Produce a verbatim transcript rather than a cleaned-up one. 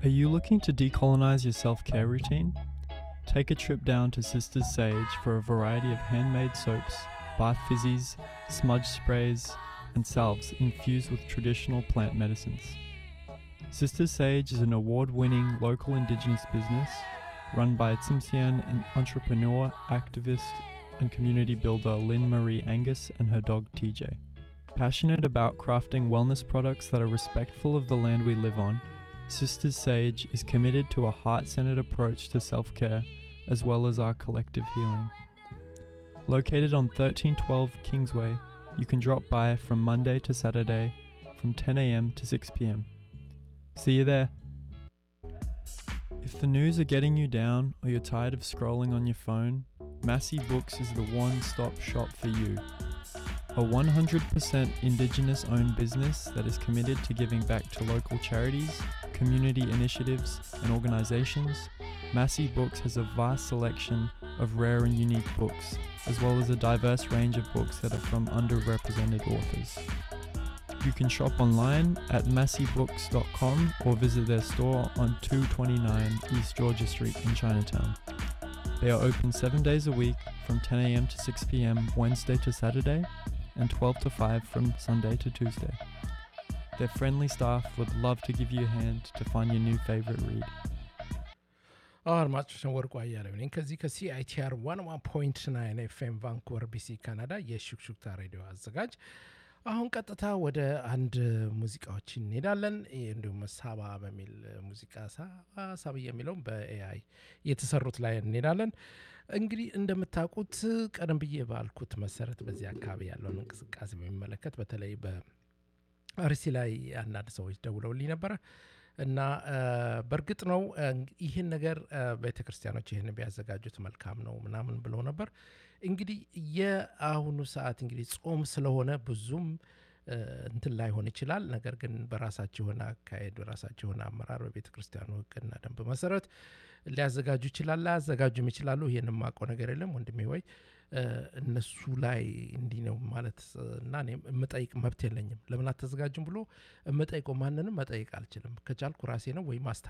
Are you looking to decolonize your self-care routine? Take a trip down to Sisters Sage for a variety of handmade soaps, bath fizzies, smudge sprays, and salves infused with traditional plant medicines. Sisters Sage is an award-winning local indigenous business run by Tsimshian and entrepreneur, activist, and community builder Lynn Marie Angus and her dog T J. Passionate about crafting wellness products that are respectful of the land we live on, Sisters Sage is committed to a heart-centered approach to self-care as well as our collective healing. Located on thirteen twelve Kingsway, you can drop by from Monday to Saturday from ten a.m. to six p.m. See you there. If the news are getting you down or you're tired of scrolling on your phone, Massey Books is the one-stop shop for you. A one hundred percent Indigenous owned business that is committed to giving back to local charities, community initiatives, and organizations, Massey Books has a vast selection of rare and unique books, as well as a diverse range of books that are from underrepresented authors. You can shop online at massey books dot com or visit their store on two twenty-nine East Georgia Street in Chinatown. They are open seven days a week from ten a.m. to six p.m. Wednesday to Saturday and twelve to five from Sunday to Tuesday. Their friendly staff would love to give you a hand to find your new favorite read. አድማጮች ወርቁ አያሌው ነኝ ከዚህ ከሲአይቲአር one oh one point nine ኤፍኤም ቫንኩቨር ቢሲ ካናዳ የሹክሹክታ ሬዲዮ አዘጋጅ። አሁን ቀጥታ ወደ አንድ ሙዚቃዎች እንሄዳለን። እንዲሁም ሳባ በሚል ሙዚቃ ሳባ ሳባ የሚለው በኤአይ የተሰሩት ላይ እንሄዳለን። እንግዲህ እንደምታውቁት ቀደም ብዬ ባልኩት መሰረት በዚህ አካባቢ ያለውን እንቅስቃሴ በሚመለከት በተለይ በአርሲ ላይ አንዳንድ ሰዎች ደውለውልኝ ነበረ እና በርግጥ ነው ይሄን ነገር ቤተክርስቲያኖች ይሄን ቢያዘጋጁት መልካም ነው ምናምን ብለው ነበር። እንግዲህ የአሁኑ ሰዓት እንግዲህ ጾም ስለሆነ ብዙም እንትን ላይሆን ይችላል። ነገር ግን በራሳቸው ሆነ አካሄድ በራሳቸው ሆነ አመራር በቤተክርስቲያኑ ሕግና ደንብ መሰረት ሊያዘጋጁ ይችላል ሊያዘጋጁም ይችላሉ። ይሄንን ማቆ ነገር የለም ወንድሜ ወይ እነሱ ላይ እንዲህ ነው ማለት እና እኔ መጠይቅ መብት የለኝም። ለምን አትዘጋጁም ብሎ መጠይቆ ማንንም መጠይቅ አልችልም። ከቻልኩ ራሴ ነው ወይ ማስታ